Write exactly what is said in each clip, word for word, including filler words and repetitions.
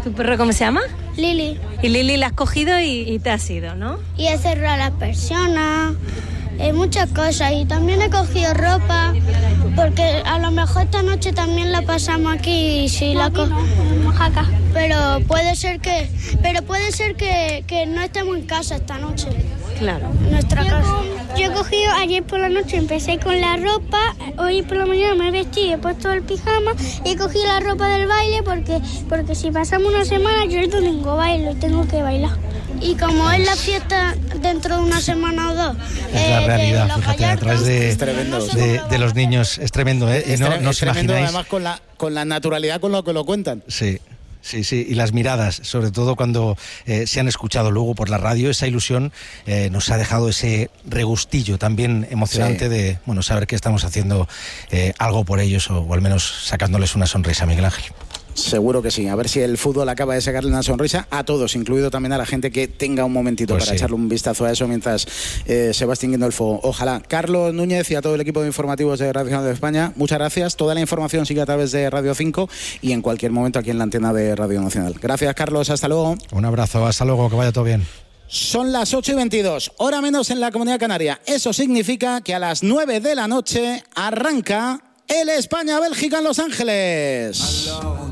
¿Tu perro cómo se llama? Lili. Y Lili la has cogido y, y te has ido, ¿no? Y he cerrado a las personas, eh, muchas cosas. Y también he cogido ropa, porque a lo mejor esta noche también la pasamos aquí y si la co- acá. Pero puede ser que, pero puede ser que, que no estemos en casa esta noche. Claro. En nuestra yo casa. Co- yo he cogido ayer por la noche, empecé con la ropa, hoy por la mañana me he vestido, he puesto el pijama y he cogido la ropa del baile porque, porque si pasamos una semana yo el domingo bailo y tengo que bailar. Y como es la fiesta dentro de una semana o dos. Es eh, la realidad, de fíjate, a través de, Es tremendo. de, de los niños. Es tremendo, ¿eh? Y Es, no, tre- no es os tremendo, imagináis. además con la, con la naturalidad con lo que lo cuentan. Sí. Sí, sí, y las miradas, sobre todo cuando eh, se han escuchado luego por la radio, esa ilusión eh, nos ha dejado ese regustillo también emocionante sí. de bueno saber que estamos haciendo eh, algo por ellos o, o al menos sacándoles una sonrisa, Miguel Ángel. Seguro que sí, a ver si el fútbol acaba de sacarle una sonrisa a todos, incluido también a la gente que tenga un momentito pues para sí. echarle un vistazo a eso mientras eh, se va extinguiendo el fuego. Ojalá. Carlos Núñez y a todo el equipo de informativos de Radio Nacional de España, muchas gracias. Toda la información sigue a través de Radio cinco y en cualquier momento aquí en la antena de Radio Nacional. Gracias, Carlos, hasta luego. Un abrazo, hasta luego, que vaya todo bien. Son las ocho y veintidós, hora menos en la Comunidad Canaria. Eso significa que a las nueve de la noche arranca el España-Bélgica en Los Ángeles.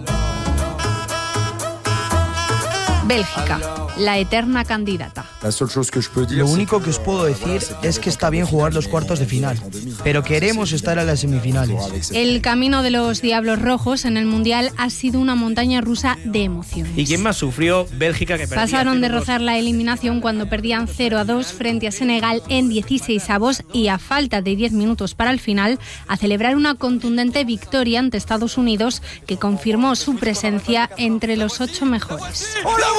Bélgica, la eterna candidata. Lo único que os puedo decir es que está bien jugar los cuartos de final, pero queremos estar en las semifinales. El camino de los Diablos Rojos en el Mundial ha sido una montaña rusa de emociones. ¿Y quién más sufrió? Bélgica, que perdía. Pasaron de rozar la eliminación cuando perdían cero a dos frente a Senegal en dieciseisavos y a falta de diez minutos para el final a celebrar una contundente victoria ante Estados Unidos que confirmó su presencia entre los ocho mejores.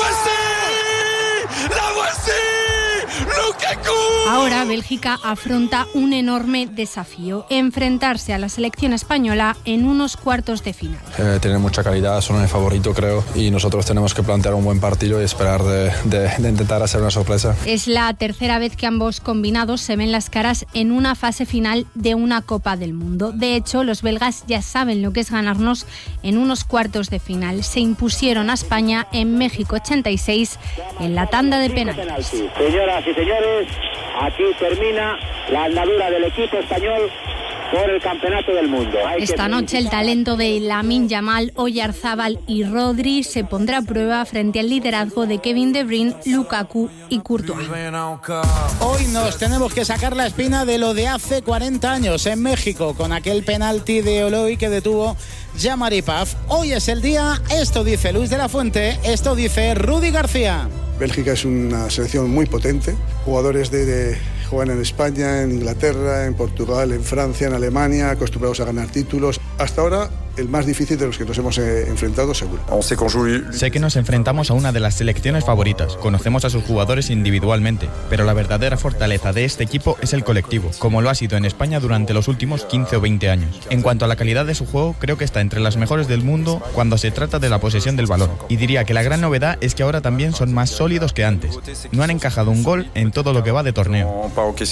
Ahora Bélgica afronta un enorme desafío: enfrentarse a la selección española en unos cuartos de final. Eh, tienen mucha calidad, son el favorito creo, y nosotros tenemos que plantear un buen partido y esperar de, de, de intentar hacer una sorpresa. Es la tercera vez que ambos combinados se ven las caras en una fase final de una Copa del Mundo. De hecho, los belgas ya saben lo que es ganarnos en unos cuartos de final. Se impusieron a España en México ochenta y seis en la tanda de penaltis. Señoras y señores, aquí termina la andadura del equipo español por el campeonato del mundo. Hay Esta noche el talento de Lamine Yamal, Oyarzábal y Rodri se pondrá a prueba frente al liderazgo de Kevin De Bruyne, Lukaku y Courtois. Hoy nos tenemos que sacar la espina de lo de hace cuarenta años en México, con aquel penalti de Oloy que detuvo Jean-Marie Paf. Hoy es el día, esto dice Luis de la Fuente, esto dice Rudy García. Bélgica es una selección muy potente, jugadores de, de juegan en España, en Inglaterra, en Portugal, en Francia, en Alemania, acostumbrados a ganar títulos. Hasta ahora el más difícil de los que nos hemos eh, enfrentado, seguro. Sé que nos enfrentamos a una de las selecciones favoritas, conocemos a sus jugadores individualmente, pero la verdadera fortaleza de este equipo es el colectivo, como lo ha sido en España durante los últimos quince o veinte años. En cuanto a la calidad de su juego, creo que está entre las mejores del mundo cuando se trata de la posesión del balón. Y diría que la gran novedad es que ahora también son más sólidos que antes. No han encajado un gol en todo lo que va de torneo.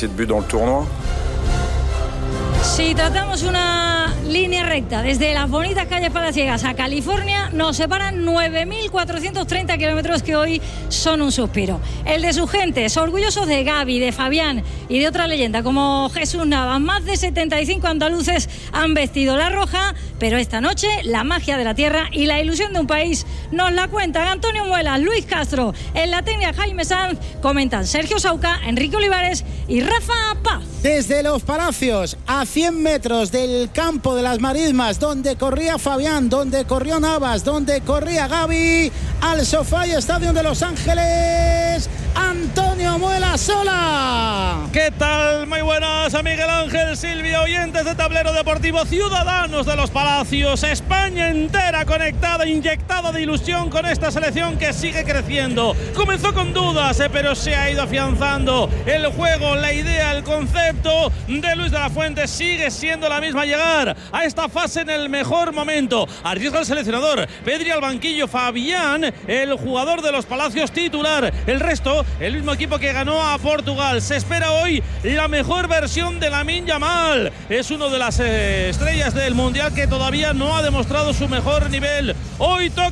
Si tratamos una línea recta desde las bonitas calles palaciegas a California, nos separan nueve mil cuatrocientos treinta kilómetros que hoy son un suspiro. El de sus gentes, orgullosos de Gavi, de Fabián y de otra leyenda como Jesús Navas. Más de setenta y cinco andaluces han vestido la roja, pero esta noche la magia de la tierra y la ilusión de un país nos la cuentan Antonio Muelas, Luis Castro, en la técnica Jaime Sanz, comentan Sergio Sauca, Enrique Olivares y Rafa Paz. Desde Los Palacios, a cien metros del campo de las Marismas, donde corría Fabián, donde corrió Navas, donde corría Gavi, al SoFi Stadium de Los Ángeles, Antonio Muela Sola. ¿Qué tal? Muy buenas a Miguel Ángel, Silvia, oyentes de Tablero Deportivo, ciudadanos de Los Palacios, España entera conectada, inyectada de ilusión con esta selección que sigue creciendo. Comenzó con dudas, eh, pero se ha ido afianzando. El juego, la idea, el concepto de Luis de la Fuente sigue siendo la misma, llegar a esta fase en el mejor momento. Arriesga el seleccionador, Pedri al banquillo, Fabián, el jugador de Los Palacios titular, el resto, el mismo equipo que ganó a Portugal. Se espera hoy la mejor versión de Lamine Yamal, es uno de las eh, estrellas del Mundial que todavía no ha demostrado su mejor nivel. Hoy toca